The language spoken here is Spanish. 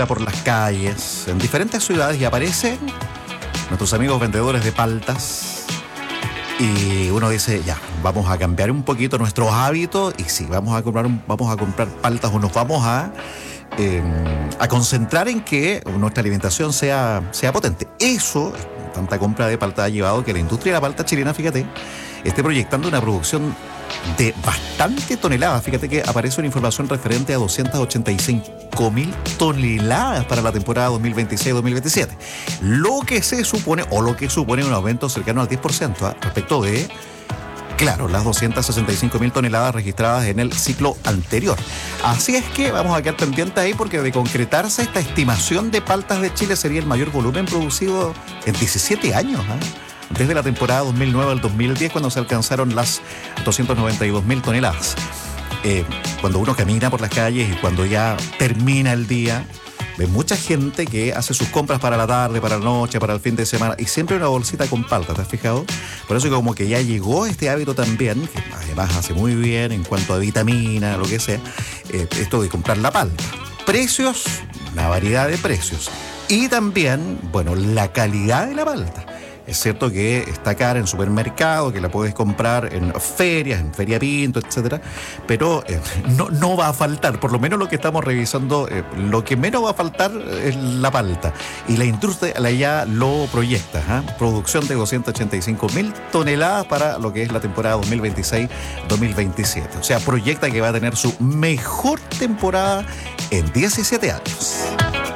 circula por las calles en diferentes ciudades y aparecen nuestros amigos vendedores de paltas. Y uno dice, ya, vamos a cambiar un poquito nuestros hábitos y sí, vamos a comprar paltas o nos vamos a concentrar en que nuestra alimentación sea potente. Eso, tanta compra de palta ha llevado que la industria de la palta chilena, fíjate, esté proyectando una producción de bastante toneladas. Fíjate que aparece una información referente a 285.000 toneladas para la temporada 2026-2027. Lo que supone un aumento cercano al 10%, respecto de, claro, las 265.000 toneladas registradas en el ciclo anterior. Así es que vamos a quedar pendientes ahí, porque de concretarse esta estimación de paltas de Chile sería el mayor volumen producido en 17 años, desde la temporada 2009 al 2010, cuando se alcanzaron las 292.000 toneladas. Cuando uno camina por las calles y cuando ya termina el día, ve mucha gente que hace sus compras para la tarde, para la noche, para el fin de semana, y siempre una bolsita con palta, ¿te has fijado? Por eso como que ya llegó este hábito también, que además hace muy bien en cuanto a vitamina, lo que sea, esto de comprar la palta. Precios, una variedad de precios. Y también, bueno, la calidad de la palta. Es cierto que está cara en supermercado, que la puedes comprar en ferias, en Feria Pinto, etcétera, pero no va a faltar, por lo menos lo que estamos revisando, lo que menos va a faltar es la palta. Y la industria ya lo proyecta, producción de 285.000 toneladas para lo que es la temporada 2026-2027. O sea, proyecta que va a tener su mejor temporada en 17 años.